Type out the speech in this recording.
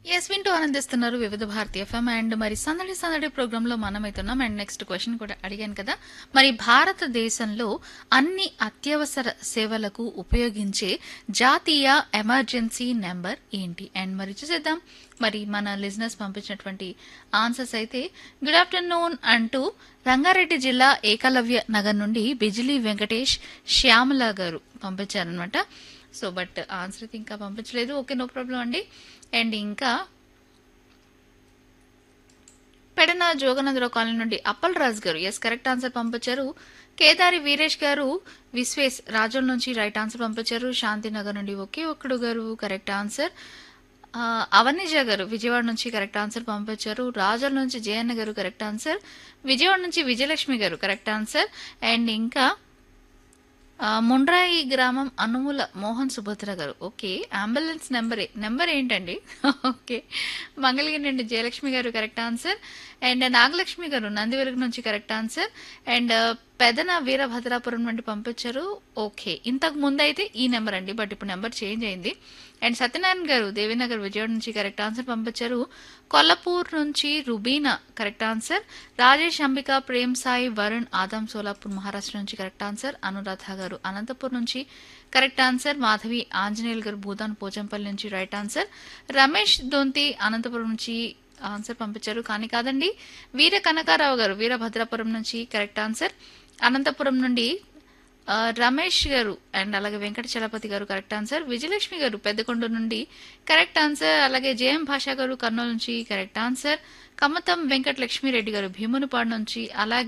Yes వింటూ ఆనందిస్తున్నారు వివిధ భారతి ఎఫ్ఎం అండ్ మరి సందడి సందడి ప్రోగ్రామ్ లో మనమైతున్నాం అండ్ నెక్స్ట్ క్వశ్చన్ కూడా అడిగాను కదా మరి భారతదేశంలో అన్ని అత్యవసర సేవలకు ఉపయోగించే జాతీయ ఎమర్జెన్సీ నెంబర్ ఏంటి అండ్ మరి చూసేద్దాం మరి మన లిజినెస్ పంపించినటువంటి ఆన్సర్స్ అయితే గుడ్ ఆఫ్టర్నూన్ అంటూ రంగారెడ్డి జిల్లా ఏకలవ్య నగర్ నుండి బిజిలీ వెంకటేష్ శ్యామల గారు పంపించారనమాట. సో బట్ ఆన్సర్ అయితే ఇంకా పంపించలేదు. ఓకే, నో ప్రాబ్లం అండి. అండ్ ఇంకా పెడన జోగనందరావు కాలనీ నుండి అప్పల్ రాజ్ గారు ఎస్ కరెక్ట్ ఆన్సర్ పంపించారు. కేదారి వీరేష్ గారు విశ్వేస్ రాజోల్ నుంచి రైట్ ఆన్సర్ పంపించారు. శాంతినగర్ నుండి ఒకే ఒక్కడు గారు కరెక్ట్ ఆన్సర్. అవనిజ గారు విజయవాడ నుంచి కరెక్ట్ ఆన్సర్ పంపించారు. రాజోల్ నుంచి జయన్న గారు కరెక్ట్ ఆన్సర్. విజయవాడ నుంచి విజయలక్ష్మి గారు కరెక్ట్ ఆన్సర్. అండ్ ఇంకా ముండ్రాయి గ్రామం అనుముల మోహన్ సుభద్ర గారు ఓకే అంబులెన్స్ నెంబర్ ఏంటండి? ఓకే మంగళగిరి నుండి జయలక్ష్మి గారు కరెక్ట్ ఆన్సర్. అండ్ నాగలక్ష్మి గారు నందివెలుగు నుంచి correct answer. And Pedana Veerabhadrapuram నుండి పంపించారు. ఓకే ఇంతకు ముందు అయితే ఈ నెంబర్ అండి, బట్ ఇప్పుడు నెంబర్ చేంజ్ అయింది. అండ్ సత్యనారాయణ గారు దేవీనగర్ విజయవాడ నుంచి కరెక్ట్ ఆన్సర్ పంపించారు. కొల్లపూర్ నుంచి రుబీనా కరెక్ట్ ఆన్సర్. రాజేష్ అంబిక ప్రేమ్ సాయి వరుణ్ ఆదం సోలాపూర్ మహారాష్ట్ర నుంచి కరెక్ట్ ఆన్సర్. అనురాధ గారు అనంతపూర్ నుంచి కరెక్ట్ ఆన్సర్. మాధవి ఆంజనేయులు గారు భూదాన్ పోచంపల్లి నుంచి రైట్ ఆన్సర్. రమేష్ దొంతి అనంతపురం నుంచి ఆన్సర్ పంపించారు కానీ కాదండి. వీర కనకారావు గారు వీరభద్రాపురం నుంచి కరెక్ట్ ఆన్సర్. అనంతపురం నుండి రమేష్ గారు అండ్ అలాగే వెంకట చలపతి గారు కరెక్ట్ ఆన్సర్. విజయలక్ష్మి గారు పెద్దకొండ నుండి కరెక్ట్ ఆన్సర్. అలాగే జయం భాషా గారు కర్నూలు నుంచి కరెక్ట్ ఆన్సర్. కమతం వెంకట లక్ష్మీరెడ్డి గారు భీమునిపాడు నుంచి అలాగే